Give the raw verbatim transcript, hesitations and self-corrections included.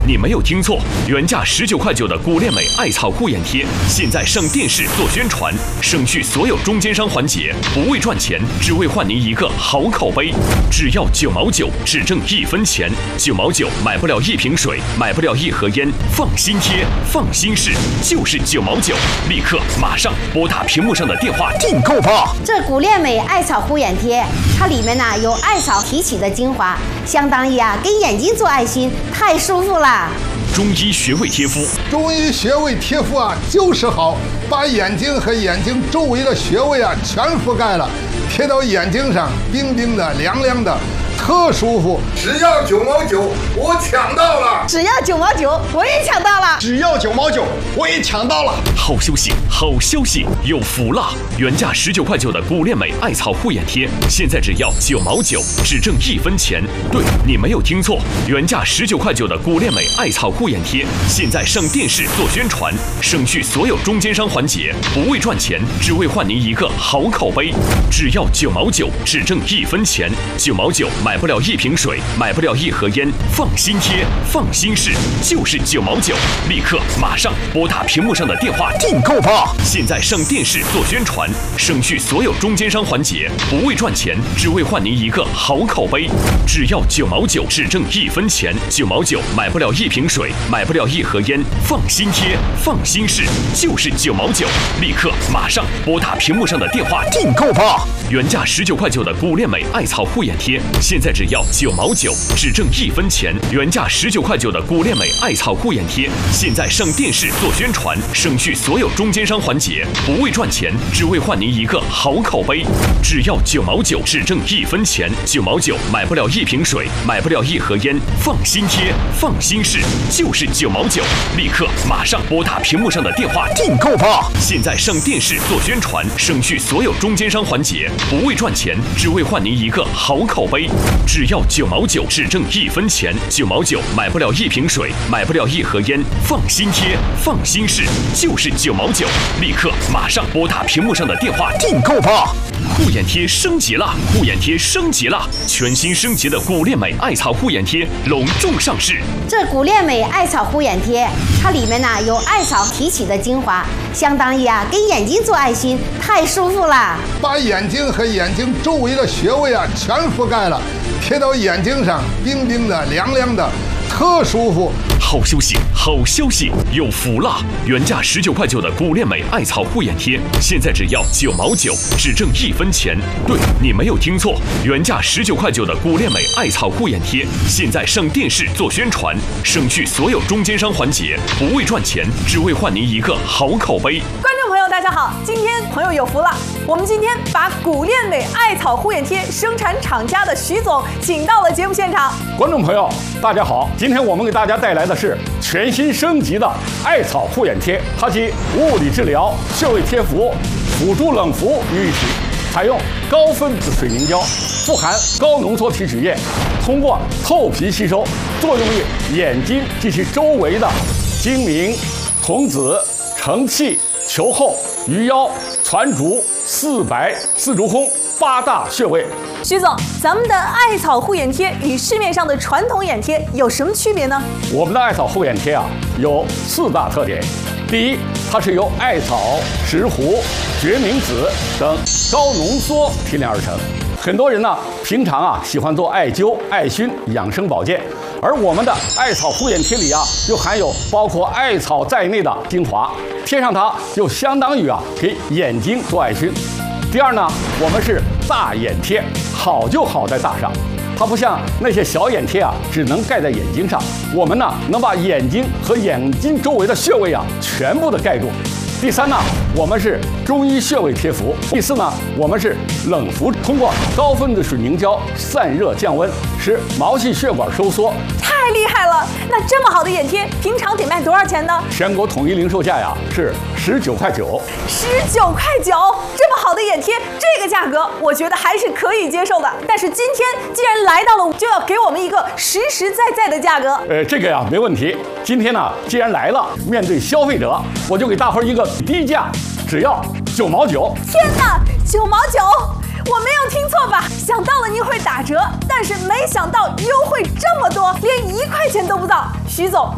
你没有听错，原价十九块九的古恋美艾草护眼贴，现在上电视做宣传，省去所有中间商环节，不为赚钱，只为换您一个好口碑。只要九毛九，只挣一分钱。九毛九买不了一瓶水，买不了一盒烟，放心贴，放心试，就是九毛九。立刻马上拨打屏幕上的电话订购吧。 这古恋美艾草护眼贴，它里面呢、啊、有艾草提取的精华，相当于啊给眼睛做爱心，太舒服了。 中医穴位贴敷， 中医穴位贴敷啊，就是好，把眼睛和眼睛周围的穴位啊全覆盖了，贴到眼睛上，冰冰的、凉凉的，特舒服。 只要九毛九，我抢到了！ 只要九毛九，我也抢到了！ 只要九毛九，我也抢到了！ 好消息，好消息，有福了！原价十九块九的古恋美艾草护眼贴，现在只要九毛九，只挣一分钱。对，你没有听错，原价十九块九的古恋美艾草护眼贴，现在上电视做宣传，省去所有中间商环节，不为赚钱，只为换您一个好口碑。只要九毛九，只挣一分钱。九毛九买不了一瓶水，买不了一盒烟，放心贴，放心试，就是九毛九。立刻马上拨打屏幕上的电话订购吧！现在上电视做宣传，省去所有中间商环节，不为赚钱，只为换您一个好口碑。只要九毛九，只挣一分钱。九毛九买不了一瓶水，买不了一盒烟，放心贴，放心试，就是九毛九。立刻马上拨打屏幕上的电话订购吧！原价十九块九的古恋美艾草护眼贴，现在只要九毛九，只挣一分钱。原价十九块九的古恋美艾草护眼贴，现在上电视做宣传，省去所有中间商环节，不为赚钱，只为换您一个好口碑。只要九毛九，只挣一分钱。九毛九买不了一瓶水，买不了一盒烟，放心贴，放心试，就是九毛九。立刻马上拨打屏幕上的电话订购吧！现在上电视做宣传，省去所有中间商环节，不为赚钱，只为换您一个好口碑。只要九毛九，只挣一分钱。九毛九买不了一瓶水，买不了一盒烟，放心贴，放心试，就是九毛九。立刻马上拨打屏幕上的电话订购吧！护眼贴升级了，护眼贴升级了，全新升级的古恋美艾草护眼贴隆重上市。 这古恋美艾草护眼贴，它里面呢、啊、有艾草提取的精华，相当于啊给眼睛做爱心，太舒服了。 把眼睛和眼睛周围的穴位啊全覆盖了，贴到眼睛上，冰冰的、凉凉的，特舒服。 好消息，好消息，有福了！原价十九块九的古恋美艾草护眼贴，现在只要九毛九，只挣一分钱。对，你没有听错，原价十九块九的古恋美艾草护眼贴，现在上电视做宣传，省去所有中间商环节，不为赚钱，只为换您一个好口碑。 观众朋友，大家好，今天朋友有福了，我们今天把古恋美艾草护眼贴生产厂家的徐总请到了节目现场。 观众朋友，大家好，今天我们给大家带来的是全新升级的艾草护眼贴，它集物理治疗、穴位贴敷、辅助冷敷于一体，采用高分子水凝胶，富含高浓缩提取液，通过透皮吸收，作用于眼睛及其周围的睛明、瞳子、承泣、球后、鱼腰、攒竹、四白、四足空八大穴位。 徐总，咱们的艾草护眼贴与市面上的传统眼贴有什么区别呢？ 我们的艾草护眼贴啊，有四大特点。第一，它是由艾草、石斛、决明子等高浓缩提炼而成。很多人呢，平常啊喜欢做艾灸、艾熏养生保健，而我们的艾草护眼贴里啊，又含有包括艾草在内的精华，贴上它就相当于啊给眼睛做艾熏。第二呢，我们是大眼贴，好就好在大上，它不像那些小眼贴啊，只能盖在眼睛上，我们呢能把眼睛和眼睛周围的穴位啊全部的盖住。第三呢，我们是中医穴位贴敷。第四呢，我们是冷敷，通过高分子水凝胶散热降温，使毛细血管收缩。 太厉害了！那这么好的眼贴，平常得卖多少钱呢？ 全国统一零售价呀是十九块九。 十九块九，这么好的眼贴，这个价格我觉得还是可以接受的。但是今天既然来到了，就要给我们一个实实在在的价格。 呃，这个呀没问题。今天呢，既然来了，面对消费者，我就给大伙儿一个低价，只要九毛九。 天哪，九毛九！我没有听错吧？想到了您会打折，但是没想到优惠这么多，连一块钱都不到。徐总，